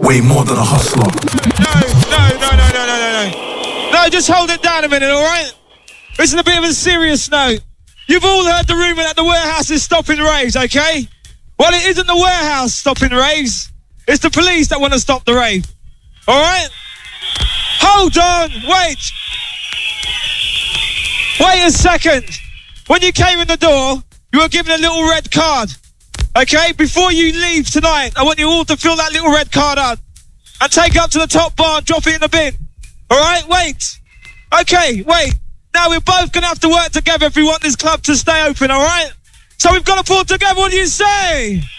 way more than a hustler. No, just hold it down a minute, alright? This is a bit of a serious note. You've all heard the rumour that the warehouse is stopping raves, okay? Well, it isn't the warehouse stopping raves. It's the police that want to stop the rave. Alright? Hold on, wait. Wait a second. When you came in the door, you were given a little red card. Okay? Before you leave tonight, I want you all to fill that little red card out and take it up to the top bar and drop it in the bin. Alright? Wait. Okay, wait. Now we're both going to have to work together if we want this club to stay open, alright? So we've got to pull together, what do you say?